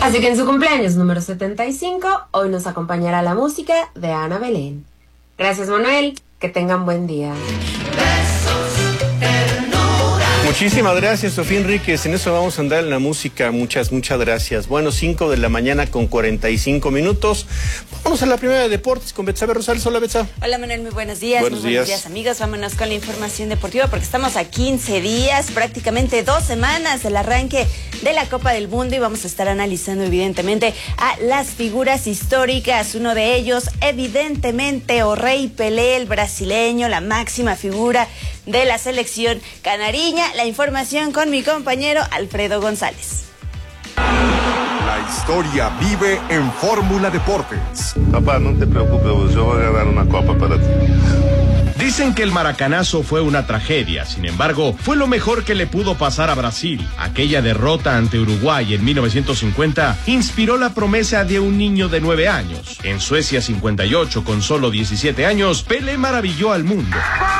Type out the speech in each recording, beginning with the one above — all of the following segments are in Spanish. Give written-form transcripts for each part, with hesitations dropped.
Así que en su cumpleaños número 75, hoy nos acompañará la música de Ana Belén. Gracias, Manuel, que tengan buen día. Muchísimas gracias, Sofía Enríquez. En eso vamos a andar en la música. Muchas gracias. Bueno, 5 de la mañana con 45 minutos. Vamos a la primera de deportes con Betsabe Rosales. Hola, Betsa. Hola, Manuel, muy buenos días. Buenos días, amigos. Vámonos con la información deportiva porque estamos a 15 días, prácticamente 2 semanas del arranque de la Copa del Mundo y vamos a estar analizando evidentemente a las figuras históricas. Uno de ellos, evidentemente, O'Reilly Pelé, el brasileño, la máxima figura de la selección canariña. La información con mi compañero Alfredo González. La historia vive en Fórmula Deportes. Papá, no te preocupes, yo voy a ganar una copa para ti. Dicen que el maracanazo fue una tragedia, sin embargo, fue lo mejor que le pudo pasar a Brasil. Aquella derrota ante Uruguay en 1950 inspiró la promesa de un niño de 9 años. En Suecia 58, con solo 17 años, Pelé maravilló al mundo.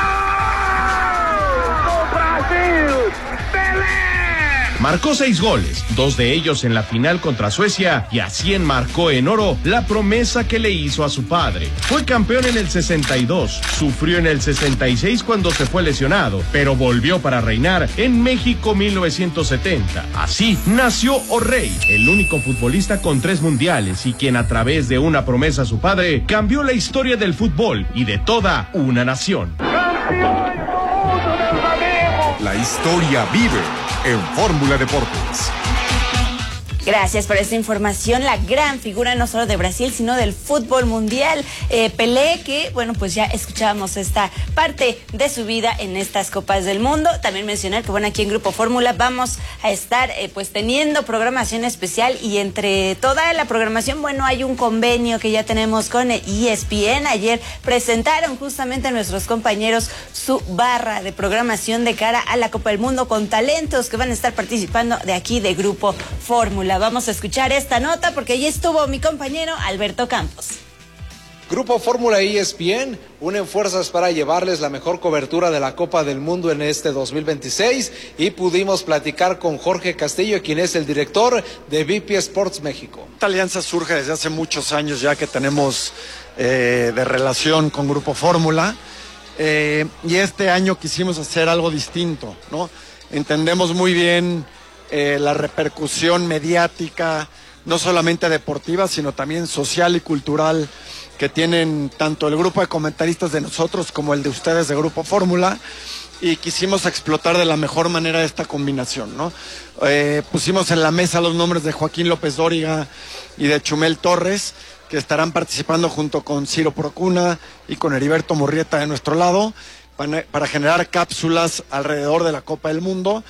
Marcó 6 goles, 2 de ellos en la final contra Suecia, y así enmarcó en oro la promesa que le hizo a su padre. Fue campeón en el 62, sufrió en el 66 cuando se fue lesionado, pero volvió para reinar en México 1970. Así nació O'Reilly, el único futbolista con 3 mundiales y quien a través de una promesa a su padre cambió la historia del fútbol y de toda una nación. La historia vive en Fórmula Deportes. Gracias por esta información. La gran figura no solo de Brasil, sino del fútbol mundial. Pelé, que, bueno, pues ya escuchábamos esta parte de su vida en estas Copas del Mundo. También mencionar que, bueno, aquí en Grupo Fórmula vamos a estar, pues, teniendo programación especial y entre toda la programación, bueno, hay un convenio que ya tenemos con ESPN. Ayer presentaron justamente a nuestros compañeros su barra de programación de cara a la Copa del Mundo con talentos que van a estar participando de aquí de Grupo Fórmula. Vamos a escuchar esta nota porque allí estuvo mi compañero Alberto Campos. Grupo Fórmula ESPN unen fuerzas para llevarles la mejor cobertura de la Copa del Mundo en este 2026 y pudimos platicar con Jorge Castillo, quien es el director de VP Sports México. Esta alianza surge desde hace muchos años ya que tenemos de relación con Grupo Fórmula y este año quisimos hacer algo distinto, ¿no? Entendemos muy bien la repercusión mediática, no solamente deportiva, sino también social y cultural que tienen tanto el grupo de comentaristas de nosotros como el de ustedes de Grupo Fórmula, y quisimos explotar de la mejor manera esta combinación, ¿no? Pusimos en la mesa los nombres de Joaquín López Dóriga y de Chumel Torres, que estarán participando junto con Ciro Procuna y con Heriberto Murrieta de nuestro lado, para generar cápsulas alrededor de la Copa del Mundo,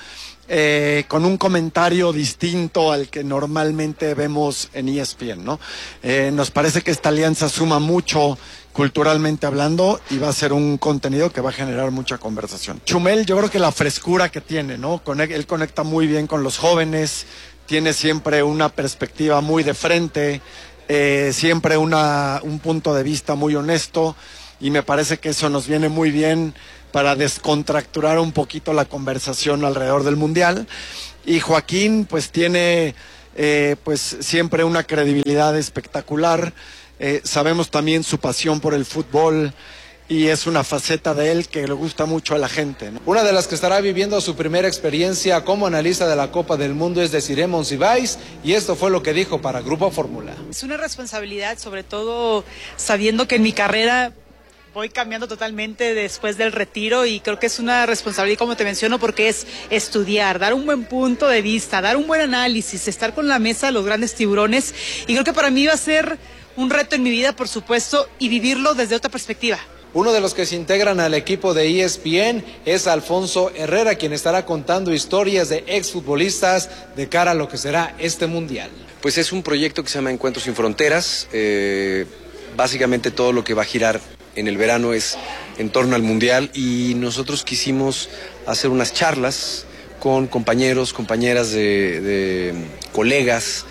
con un comentario distinto al que normalmente vemos en ESPN, ¿no? Nos parece que esta alianza suma mucho culturalmente hablando y va a ser un contenido que va a generar mucha conversación. Chumel, yo creo que la frescura que tiene, ¿no? Él conecta muy bien con los jóvenes, tiene siempre una perspectiva muy de frente, siempre un punto de vista muy honesto, y me parece que eso nos viene muy bien para descontracturar un poquito la conversación alrededor del Mundial. Y Joaquín pues tiene pues siempre una credibilidad espectacular, sabemos también su pasión por el fútbol y es una faceta de él que le gusta mucho a la gente, ¿no? Una de las que estará viviendo su primera experiencia como analista de la Copa del Mundo es Desiree Monsiváis, y esto fue lo que dijo para Grupo Fórmula. Es una responsabilidad, sobre todo sabiendo que en mi carrera voy cambiando totalmente después del retiro, y creo que es una responsabilidad, como te menciono, porque es estudiar, dar un buen punto de vista, dar un buen análisis, estar con la mesa de los grandes tiburones, y creo que para mí va a ser un reto en mi vida, por supuesto, y vivirlo desde otra perspectiva. Uno de los que se integran al equipo de ESPN es Alfonso Herrera, quien estará contando historias de exfutbolistas de cara a lo que será este Mundial. Pues es un proyecto que se llama Encuentros sin Fronteras. Básicamente todo lo que va a girar en el verano es en torno al Mundial, y nosotros quisimos hacer unas charlas con compañeros, compañeras de colegas,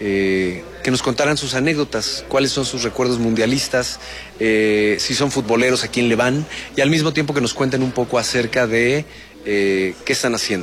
que nos contaran sus anécdotas, cuáles son sus recuerdos mundialistas, si son futboleros, a quién le van, y al mismo tiempo que nos cuenten un poco acerca de qué están haciendo.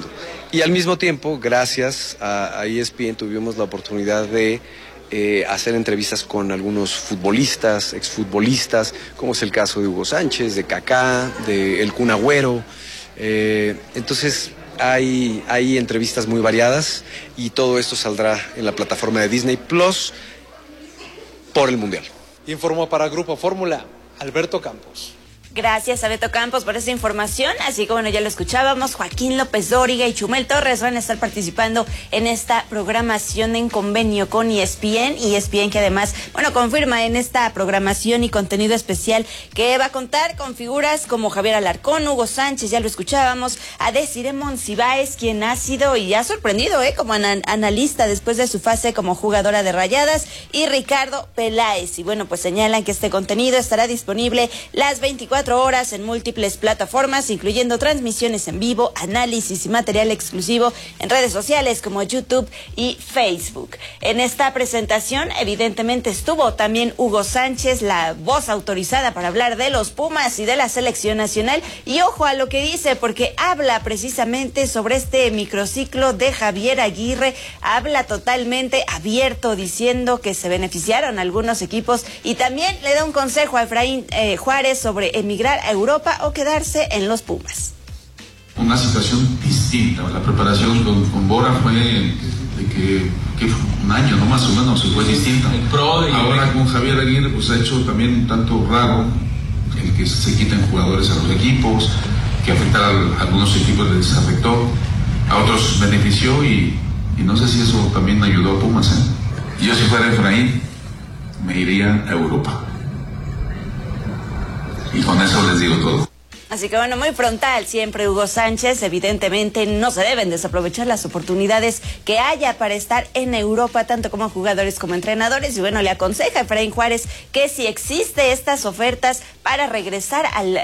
Y al mismo tiempo, gracias a ESPN, tuvimos la oportunidad de hacer entrevistas con algunos futbolistas, exfutbolistas, como es el caso de Hugo Sánchez, de Kaká, de El Kun Agüero. Entonces hay entrevistas muy variadas y todo esto saldrá en la plataforma de Disney Plus por el Mundial. Informó para Grupo Fórmula Alberto Campos. Gracias a Beto Campos por esa información. Así que bueno, ya lo escuchábamos, Joaquín López Dóriga y Chumel Torres van a estar participando en esta programación en convenio con ESPN. ESPN que además, bueno, confirma en esta programación y contenido especial que va a contar con figuras como Javier Alarcón, Hugo Sánchez, ya lo escuchábamos, a Desiree Monsiváis, quien ha sido y ha sorprendido como analista después de su fase como jugadora de Rayadas, y Ricardo Peláez. Y bueno, pues señalan que este contenido estará disponible las 24 horas en múltiples plataformas, incluyendo transmisiones en vivo, análisis y material exclusivo en redes sociales como YouTube y Facebook. En esta presentación, evidentemente, estuvo también Hugo Sánchez, la voz autorizada para hablar de los Pumas y de la selección nacional. Y ojo a lo que dice, porque habla precisamente sobre este microciclo de Javier Aguirre, habla totalmente abierto, diciendo que se beneficiaron algunos equipos, y también le da un consejo a Efraín Juárez sobre emigrar a Europa o quedarse en los Pumas. Una situación distinta. La preparación con Bora fue de que un año, no más o menos, fue distinta. Ahora con Javier Aguirre pues ha hecho también un tanto raro el que se quiten jugadores a los equipos, que afectar a algunos equipos les afectó, a otros benefició, y no sé si eso también ayudó a Pumas. Yo, si fuera Efraín, me iría a Europa. Y con eso les digo todo. Así que bueno, muy frontal siempre Hugo Sánchez. Evidentemente no se deben desaprovechar las oportunidades que haya para estar en Europa, tanto como jugadores como entrenadores. Y bueno, le aconseja a Efraín Juárez que si existe estas ofertas para regresar al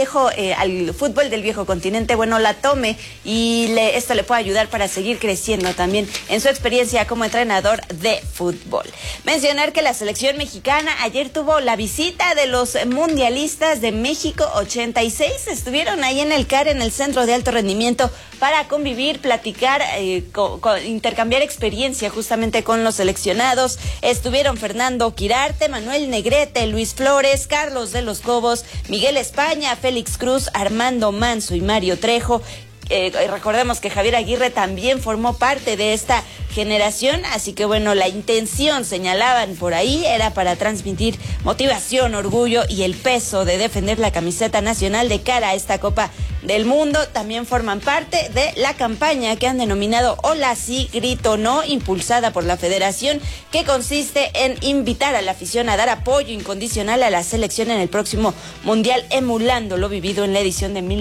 al fútbol del viejo continente, bueno, la tome, y esto le puede ayudar para seguir creciendo también en su experiencia como entrenador de fútbol. Mencionar que la selección mexicana ayer tuvo la visita de los mundialistas de México 86. Estuvieron ahí en el CAR, en el Centro de Alto Rendimiento, para convivir, platicar, intercambiar experiencia justamente con los seleccionados. Estuvieron Fernando Quirarte, Manuel Negrete, Luis Flores, Carlos de los Cobos, Miguel España, Félix Cruz, Armando Manso y Mario Trejo. Recordemos que Javier Aguirre también formó parte de esta generación, así que bueno, la intención, señalaban por ahí, era para transmitir motivación, orgullo y el peso de defender la camiseta nacional de cara a esta Copa del Mundo. También forman parte de la campaña que han denominado Hola Sí, Grito No, impulsada por la Federación, que consiste en invitar a la afición a dar apoyo incondicional a la selección en el próximo Mundial, emulando lo vivido en la edición de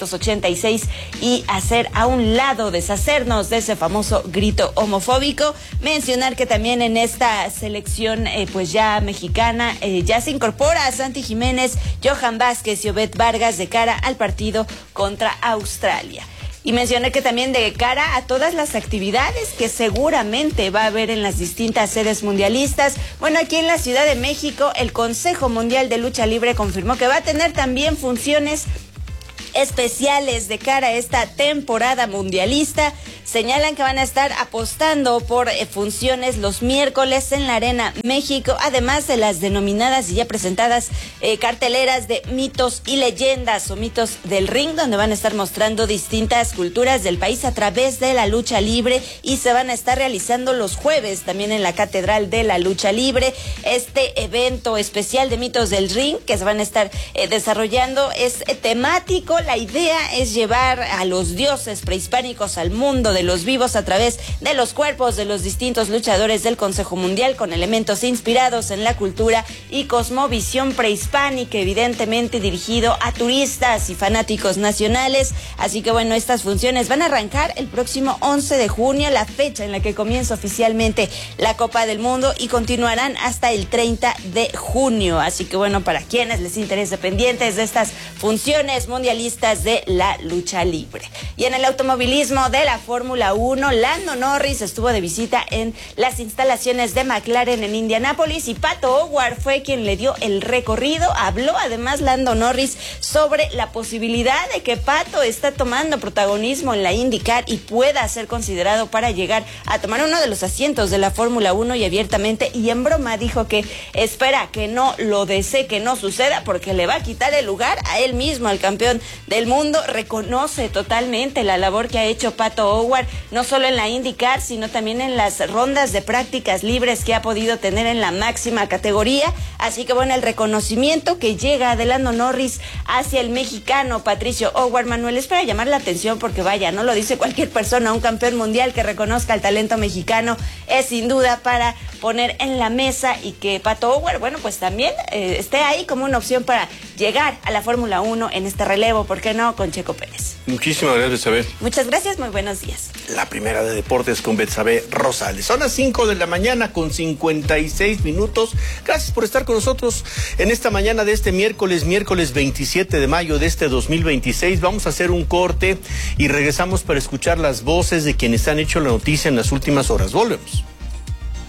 1986 y hacer a un lado, deshacernos de ese famoso grito homofóbico. Mencionar que también en esta selección pues ya mexicana ya se incorpora a Santi Jiménez, Johan Vázquez y Obed Vargas de cara al partido contra Australia. Y mencioné que también de cara a todas las actividades que seguramente va a haber en las distintas sedes mundialistas, bueno, aquí en la Ciudad de México, el Consejo Mundial de Lucha Libre confirmó que va a tener también funciones especiales de cara a esta temporada mundialista. Señalan que van a estar apostando por funciones los miércoles en la Arena México, además de las denominadas y ya presentadas carteleras de mitos y leyendas o mitos del ring, donde van a estar mostrando distintas culturas del país a través de la lucha libre, y se van a estar realizando los jueves también en la Catedral de la Lucha Libre. Este evento especial de mitos del ring que se van a estar desarrollando es temático. La idea es llevar a los dioses prehispánicos al mundo de los vivos a través de los cuerpos de los distintos luchadores del Consejo Mundial, con elementos inspirados en la cultura y cosmovisión prehispánica, evidentemente dirigido a turistas y fanáticos nacionales. Así que bueno, estas funciones van a arrancar el próximo 11 de junio, la fecha en la que comienza oficialmente la Copa del Mundo, y continuarán hasta el 30 de junio. Así que bueno, para quienes les interese pendientes de estas funciones mundialistas puristas de la lucha libre. Y en el automovilismo de la Fórmula 1, Lando Norris estuvo de visita en las instalaciones de McLaren en Indianápolis y Pato O'Ward fue quien le dio el recorrido. Habló además Lando Norris sobre la posibilidad de que Pato está tomando protagonismo en la IndyCar y pueda ser considerado para llegar a tomar uno de los asientos de la Fórmula 1, y abiertamente y en broma dijo que espera que no lo desee, que no suceda, porque le va a quitar el lugar a él mismo, al campeón del mundo. Reconoce totalmente la labor que ha hecho Pato O'Ward, no solo en la IndyCar, sino también en las rondas de prácticas libres que ha podido tener en la máxima categoría. Así que bueno, el reconocimiento que llega de Lando Norris hacia el mexicano Patricio O'Ward, Manuel, es para llamar la atención, porque vaya, no lo dice cualquier persona. Un campeón mundial que reconozca el talento mexicano es sin duda para poner en la mesa, y que Pato O'Ward, bueno, pues también esté ahí como una opción para llegar a la Fórmula 1 en este relevo, ¿por qué no?, con Checo Pérez. Muchísimas gracias, Betsabe. Muchas gracias, muy buenos días. La primera de deportes con Betsabe Rosales. Son las 5 de la mañana con 56 minutos. Gracias por estar con nosotros en esta mañana de este miércoles 27 de mayo de este 2026. Vamos a hacer un corte y regresamos para escuchar las voces de quienes han hecho la noticia en las últimas horas. Volvemos.